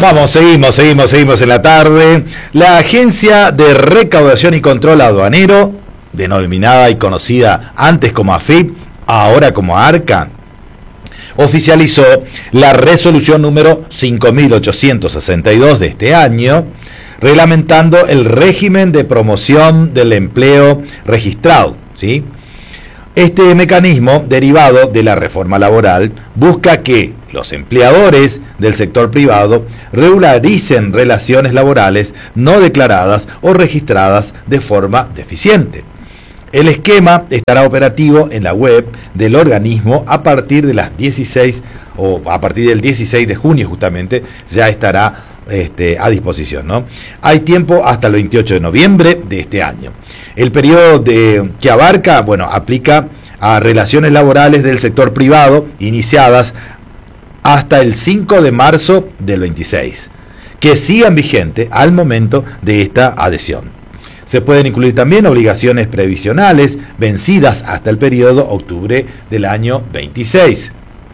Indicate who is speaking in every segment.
Speaker 1: Vamos, seguimos en la tarde. La Agencia de Recaudación y Control Aduanero, denominada y conocida antes como AFIP, ahora como ARCA, oficializó la resolución número 5.862 de este año, reglamentando el régimen de promoción del empleo registrado, ¿sí? Este mecanismo, derivado de la reforma laboral, busca que los empleadores del sector privado regularicen relaciones laborales no declaradas o registradas de forma deficiente. El esquema estará operativo en la web del organismo a partir de las 16 o a partir del 16 de junio justamente ya estará a disposición, ¿no? Hay tiempo hasta el 28 de noviembre de este año. El periodo que abarca, aplica a relaciones laborales del sector privado iniciadas hasta el 5 de marzo del 26, que sigan vigente al momento de esta adhesión. Se pueden incluir también obligaciones previsionales vencidas hasta el periodo octubre del año 26.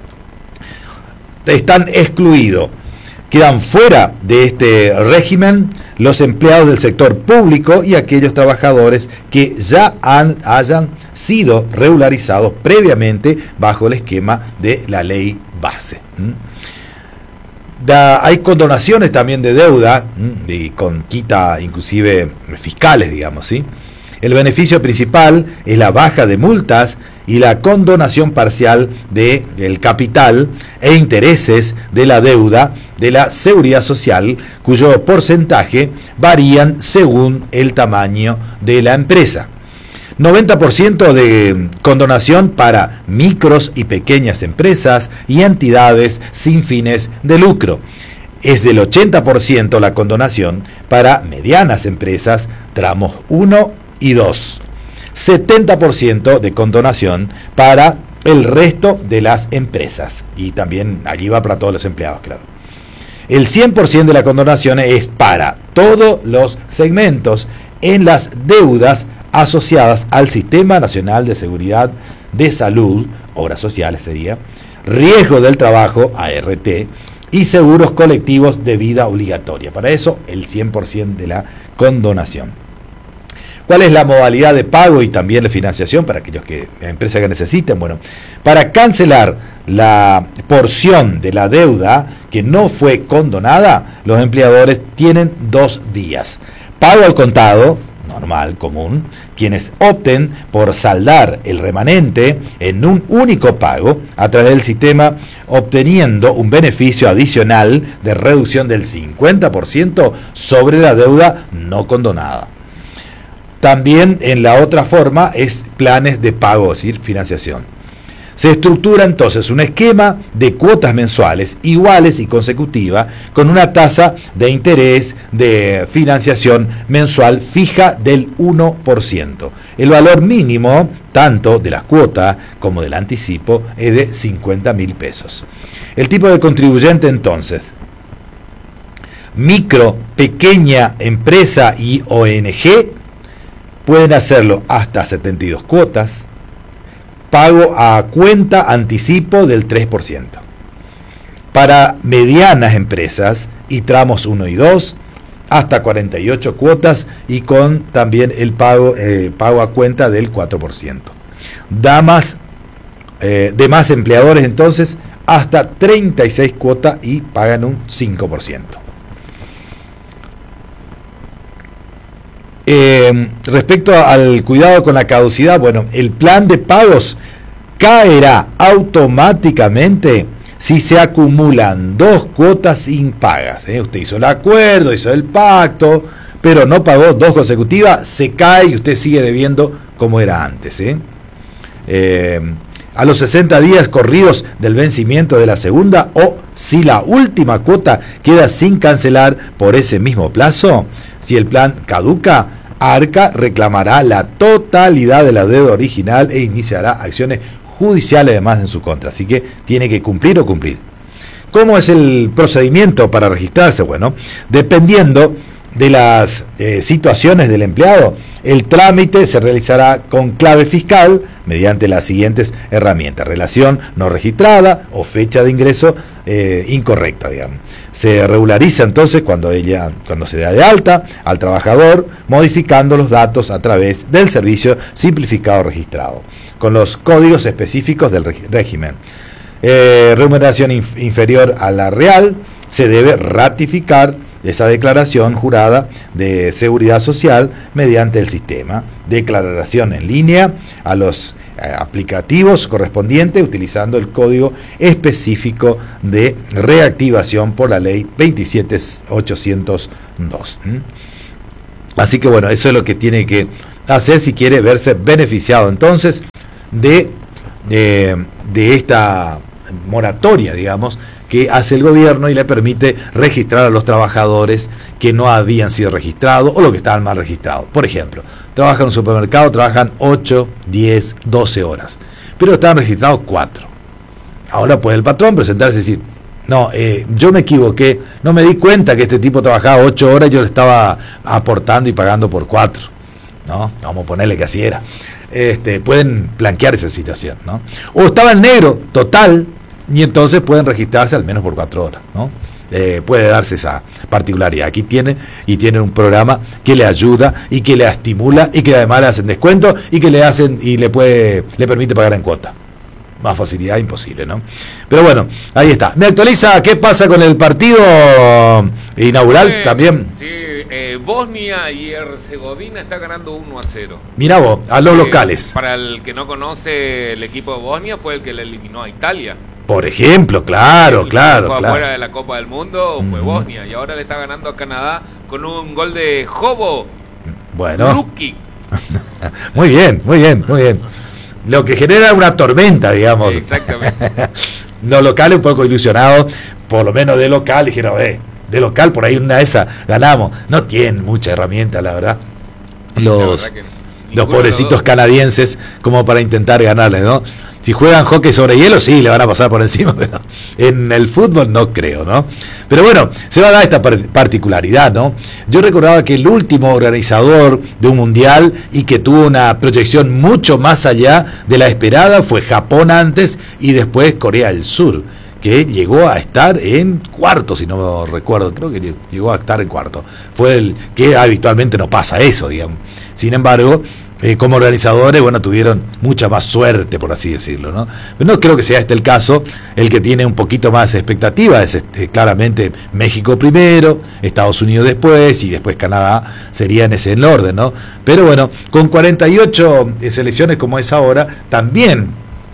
Speaker 1: Están excluidos, quedan fuera de este régimen los empleados del sector público y aquellos trabajadores que ya hayan sido regularizados previamente bajo el esquema de la ley base. Hay condonaciones también de deuda y con quita inclusive fiscales, digamos, ¿sí? El beneficio principal es la baja de multas y la condonación parcial del capital e intereses de la deuda de la seguridad social, cuyo porcentaje varían según el tamaño de la empresa. 90% de condonación para micros y pequeñas empresas y entidades sin fines de lucro. Es del 80% la condonación para medianas empresas, tramos 1 y 2. 70% de condonación para el resto de las empresas. Y también allí va para todos los empleados, claro. El 100% de la condonación es para todos los segmentos en las deudas asociadas al Sistema Nacional de Seguridad de Salud, obras sociales sería, riesgo del trabajo, ART, y seguros colectivos de vida obligatoria. Para eso, el 100% de la condonación. ¿Cuál es la modalidad de pago y también de financiación para aquellos empresas que necesiten? Para cancelar la porción de la deuda que no fue condonada, los empleadores tienen 2 días. Pago al contado, normal, común, quienes opten por saldar el remanente en un único pago a través del sistema, obteniendo un beneficio adicional de reducción del 50% sobre la deuda no condonada. También en la otra forma es planes de pago, es decir, financiación. Se estructura entonces un esquema de cuotas mensuales iguales y consecutivas con una tasa de interés de financiación mensual fija del 1%. El valor mínimo, tanto de las cuotas como del anticipo, es de 50.000 pesos. El tipo de contribuyente entonces: micro, pequeña empresa y ONG pueden hacerlo hasta 72 cuotas. Pago a cuenta anticipo del 3%. Para medianas empresas y tramos 1 y 2, hasta 48 cuotas y con también el pago a cuenta del 4%. Demás empleadores entonces hasta 36 cuotas y pagan un 5%. Respecto al cuidado con la caducidad, el plan de pagos caerá automáticamente si se acumulan 2 cuotas impagas. Usted hizo el acuerdo, hizo el pacto, pero no pagó 2 consecutivas, se cae y usted sigue debiendo como era antes. A los 60 días corridos del vencimiento de la segunda, o si la última cuota queda sin cancelar por ese mismo plazo, si el plan caduca, ARCA reclamará la totalidad de la deuda original e iniciará acciones judiciales además en su contra. Así que tiene que cumplir o cumplir. ¿Cómo es el procedimiento para registrarse? Dependiendo de las situaciones del empleado, El trámite se realizará con clave fiscal mediante las siguientes herramientas: relación no registrada o fecha de ingreso incorrecta, digamos. Se regulariza entonces cuando se da de alta al trabajador, modificando los datos a través del servicio simplificado registrado, con los códigos específicos del régimen. Remuneración inferior a la real, se debe ratificar esa declaración jurada de seguridad social mediante el sistema. Declaración en línea a los aplicativos correspondientes utilizando el código específico de reactivación por la ley 27802. Así que bueno, eso es lo que tiene que hacer si quiere verse beneficiado entonces de esta moratoria, digamos, que hace el gobierno y le permite registrar a los trabajadores que no habían sido registrados o los que estaban mal registrados. Por ejemplo, trabajan en un supermercado, trabajan 8, 10, 12 horas, pero están registrados 4. Ahora puede el patrón presentarse y decir: no, yo me equivoqué, no me di cuenta que este tipo trabajaba 8 horas y yo le estaba aportando y pagando por 4. ¿No? Vamos a ponerle que así era. Pueden blanquear esa situación, ¿no? O estaba en negro total y entonces pueden registrarse al menos por 4 horas, ¿no? Puede darse esa particularidad. Aquí tienen un programa que le ayuda y que le estimula y que además le hacen descuento y que le permite pagar en cuota. Más facilidad imposible, ¿no? Pero bueno, ahí está. Me actualiza qué pasa con el partido inaugural también.
Speaker 2: Sí, Bosnia y Herzegovina está ganando 1-0.
Speaker 1: Mirá vos, a los locales.
Speaker 2: Para el que no conoce, el equipo de Bosnia fue el que le eliminó a Italia.
Speaker 1: Por ejemplo, claro.
Speaker 2: Fuera de la Copa del Mundo fue Bosnia y ahora le está ganando a Canadá con un gol de Jovo.
Speaker 1: Bueno.
Speaker 2: Lukic.
Speaker 1: Muy bien. Lo que genera una tormenta, digamos.
Speaker 2: Exactamente.
Speaker 1: Los locales un poco ilusionados, por lo menos de local, dijeron, de local por ahí una de esas ganamos. No tienen mucha herramienta, la verdad. Los pobrecitos canadienses como para intentar ganarle, ¿no? Si juegan hockey sobre hielo, sí, le van a pasar por encima, pero en el fútbol no creo, ¿no? Pero bueno, se va a dar esta particularidad, ¿no? Yo recordaba que el último organizador de un mundial y que tuvo una proyección mucho más allá de la esperada fue Japón antes y después Corea del Sur, que llegó a estar en cuarto, si no me recuerdo, creo que llegó a estar en cuarto. Fue el que habitualmente no pasa eso, digamos. Sin embargo, como organizadores, bueno, tuvieron mucha más suerte, por así decirlo, ¿no? Pero no creo que sea este el caso. El que tiene un poquito más expectativa es claramente México primero, Estados Unidos después y después Canadá sería en ese orden, ¿no? Pero bueno, con 48 selecciones como es ahora, también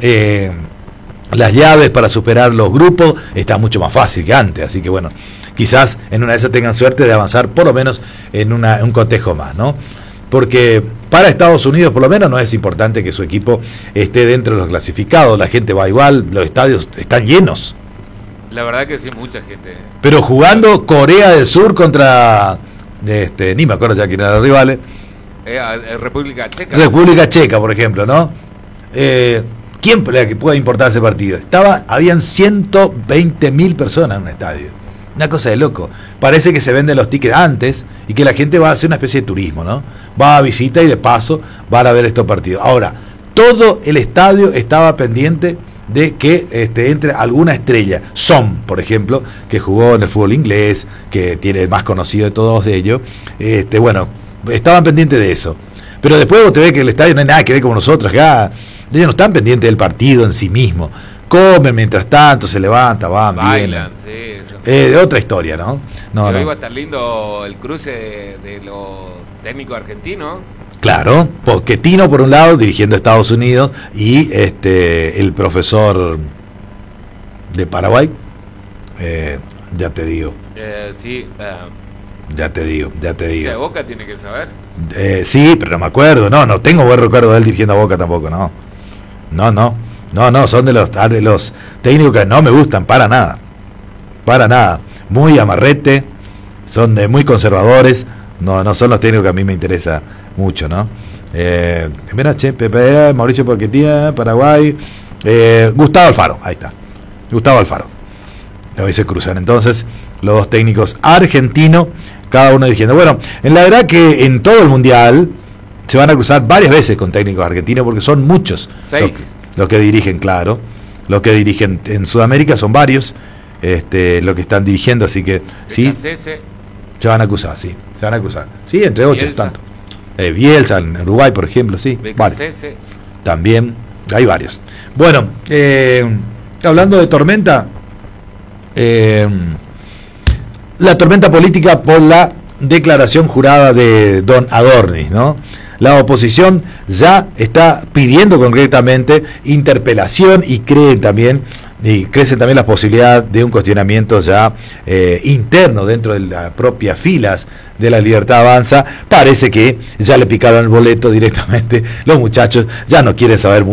Speaker 1: las llaves para superar los grupos está mucho más fácil que antes, así que bueno, quizás en una de esas tengan suerte de avanzar por lo menos en un cotejo más, ¿no? Porque para Estados Unidos por lo menos no es importante que su equipo esté dentro de los clasificados, la gente va igual, los estadios están llenos.
Speaker 2: La verdad que sí, mucha gente.
Speaker 1: Pero jugando Corea del Sur contra, ni me acuerdo ya quién eran los rivales.
Speaker 2: República Checa.
Speaker 1: República Checa, por ejemplo, ¿no? ¿Quién puede importar ese partido? Habían 120.000 personas en un estadio. Una cosa de loco. Parece que se venden los tickets antes y que la gente va a hacer una especie de turismo, ¿no? Va a visita y de paso van a ver estos partidos. Ahora, todo el estadio estaba pendiente de que entre alguna estrella. Son, por ejemplo, que jugó en el fútbol inglés, que tiene el más conocido de todos ellos. Bueno, estaban pendientes de eso. Pero después vos te ves que el estadio no hay nada que ver con nosotros acá. Ellos no están pendientes del partido en sí mismo. Comen mientras tanto, se levantan,
Speaker 2: bailan,
Speaker 1: vienen.
Speaker 2: Sí,
Speaker 1: otra historia, ¿no?
Speaker 2: Pero iba a estar lindo el cruce de los técnicos argentinos.
Speaker 1: Claro, Pochettino por un lado, dirigiendo a Estados Unidos, y el profesor de Paraguay, ya te digo.
Speaker 2: Sí.
Speaker 1: Ya te digo.
Speaker 2: De Boca tiene que saber.
Speaker 1: Sí, pero no me acuerdo, no tengo buen recuerdo de él dirigiendo a Boca tampoco, no, son de los técnicos que no me gustan para nada, muy amarrete, son muy conservadores, no son los técnicos que a mí me interesa mucho, ¿no? Mira, Pepe, Mauricio Pochettino, Paraguay, Gustavo Alfaro, ahí está, Gustavo Alfaro. Hoy se cruzan entonces los dos técnicos argentinos, cada uno dirigiendo. Bueno, en la verdad que en todo el mundial se van a cruzar varias veces con técnicos argentinos porque son muchos
Speaker 2: 6.
Speaker 1: los que dirigen, claro. Los que dirigen en Sudamérica son varios los que están dirigiendo, así que sí, se van a acusar, sí, se van a acusar. Sí, entre 8 tanto. Bielsa en Uruguay, por ejemplo, sí. Vale. También hay varios. Bueno, hablando de tormenta, la tormenta política por la declaración jurada de don Adorni, ¿no? La oposición ya está pidiendo concretamente interpelación y crecen también las posibilidades de un cuestionamiento ya interno dentro de las propias filas de la Libertad Avanza. Parece que ya le picaron el boleto directamente los muchachos, ya no quieren saber mucho.